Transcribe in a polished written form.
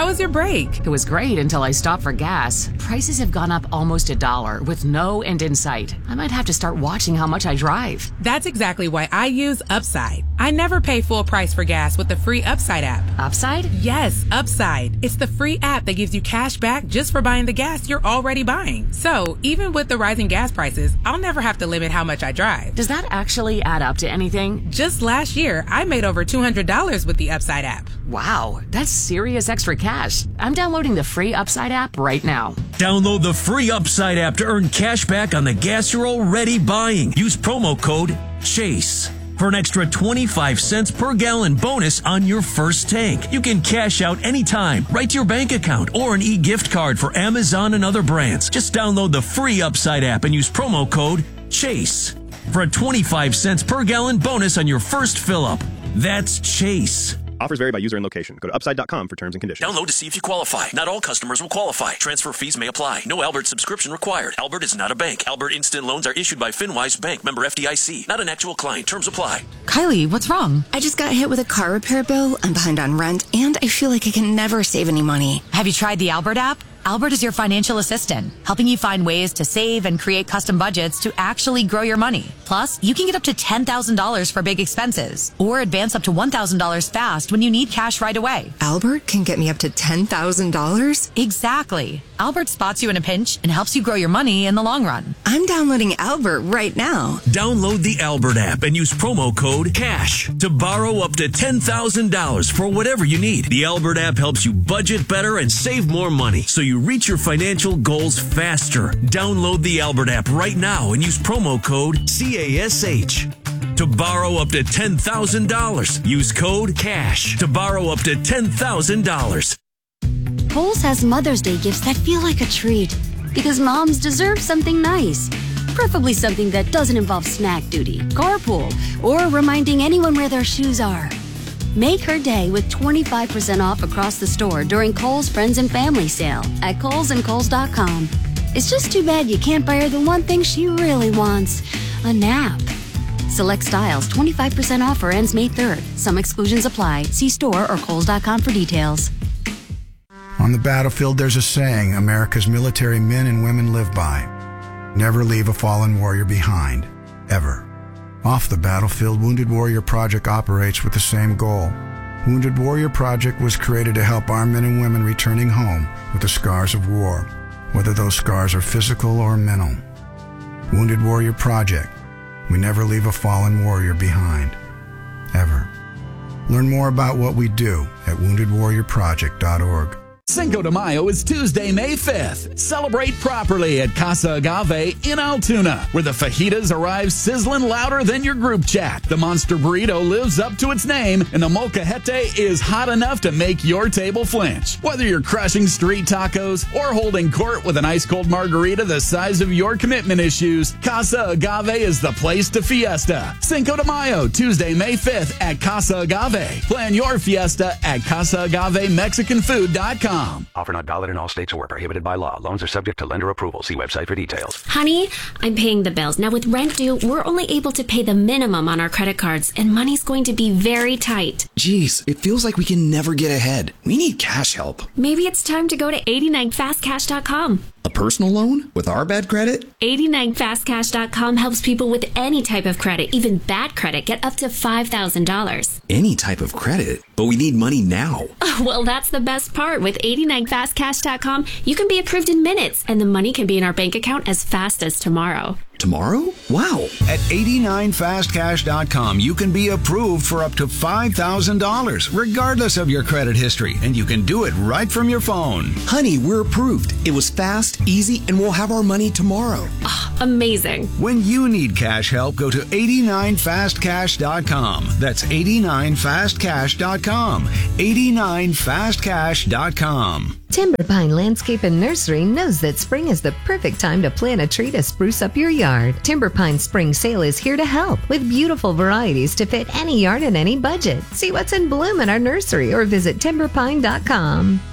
How was your break? It was great until I stopped for gas. Prices have gone up almost $1 with no end in sight. I might have to start watching how much I drive. That's exactly why I use Upside. I never pay full price for gas with the free Upside app. Upside? Yes, Upside. It's the free app that gives you cash back just for buying the gas you're already buying. So, even with the rising gas prices, I'll never have to limit how much I drive. Does that actually add up to anything? Just last year, I made over $200 with the Upside app. Wow, that's serious extra cash. I'm downloading the free Upside app right now. Download the free Upside app to earn cash back on the gas you're already buying. Use promo code CHASE for an extra 25 cents per gallon bonus on your first tank. You can cash out anytime, right to your bank account, or an e-gift card for Amazon and other brands. Just download the free Upside app and use promo code CHASE for a 25 cents per gallon bonus on your first fill-up. That's CHASE. Offers vary by user and location. Go to upside.com for terms and conditions. Download to see if you qualify. Not all customers will qualify. Transfer fees may apply. No Albert subscription required. Albert is not a bank. Albert Instant Loans are issued by FinWise Bank, member FDIC. Not an actual client. Terms apply. Kylie, what's wrong? I just got hit with a car repair bill. I'm behind on rent, and I feel like I can never save any money. Have you tried the Albert app? Albert is your financial assistant, helping you find ways to save and create custom budgets to actually grow your money. Plus, you can get up to $10,000 for big expenses or advance up to $1,000 fast when you need cash right away. Albert can get me up to $10,000? Exactly. Albert spots you in a pinch and helps you grow your money in the long run. I'm downloading Albert right now. Download the Albert app and use promo code CASH to borrow up to $10,000 for whatever you need. The Albert app helps you budget better and save more money so you reach your financial goals faster. Download the Albert app right now and use promo code CASH to borrow up to $10,000. Use code CASH to borrow up to $10,000. Kohl's has Mother's Day gifts that feel like a treat because moms deserve something nice. Preferably something that doesn't involve snack duty, carpool, or reminding anyone where their shoes are. Make her day with 25% off across the store during Kohl's Friends and Family Sale at Kohl's and Kohls.com. It's just too bad you can't buy her the one thing she really wants, a nap. Select styles 25% off or ends May 3rd. Some exclusions apply. See store or Kohls.com for details. On the battlefield, there's a saying America's military men and women live by. Never leave a fallen warrior behind, ever. Off the battlefield, Wounded Warrior Project operates with the same goal. Wounded Warrior Project was created to help our men and women returning home with the scars of war, whether those scars are physical or mental. Wounded Warrior Project. We never leave a fallen warrior behind, ever. Learn more about what we do at woundedwarriorproject.org. Cinco de Mayo is Tuesday, May 5th. Celebrate properly at Casa Agave in Altoona, where the fajitas arrive sizzling louder than your group chat. The Monster Burrito lives up to its name, and the molcajete is hot enough to make your table flinch. Whether you're crushing street tacos or holding court with an ice-cold margarita the size of your commitment issues, Casa Agave is the place to fiesta. Cinco de Mayo, Tuesday, May 5th at Casa Agave. Plan your fiesta at CasaAgaveMexicanFood.com. Offer not valid in all states or where prohibited by law. Loans are subject to lender approval. See website for details. Honey, I'm paying the bills. Now with rent due, we're only able to pay the minimum on our credit cards, and money's going to be very tight. Geez, it feels like we can never get ahead. We need cash help. Maybe it's time to go to 89fastcash.com. A personal loan with our bad credit? 89fastcash.com helps people with any type of credit, even bad credit, get up to $5,000. Any type of credit? But we need money now. Oh, well, that's the best part. With 89fastcash.com, you can be approved in minutes, and the money can be in our bank account as fast as tomorrow. Tomorrow? Wow. At 89fastcash.com, you can be approved for up to $5,000, regardless of your credit history, and you can do it right from your phone. Honey, we're approved. It was fast, easy, and we'll have our money tomorrow. Oh, amazing. When you need cash help, go to 89fastcash.com. That's 89fastcash.com. 89fastcash.com. Timber Pine Landscape and Nursery knows that spring is the perfect time to plant a tree to spruce up your yard. Timber Pine Spring Sale is here to help with beautiful varieties to fit any yard and any budget. See what's in bloom in our nursery or visit timberpine.com.